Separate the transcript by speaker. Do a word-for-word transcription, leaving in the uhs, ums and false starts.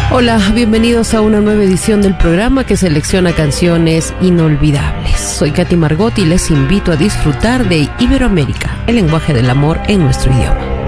Speaker 1: Hola, bienvenidos a una nueva edición del programa que selecciona canciones inolvidables. Soy Katy Margot y les invito a disfrutar de Iberoamérica, el lenguaje del amor en nuestro idioma.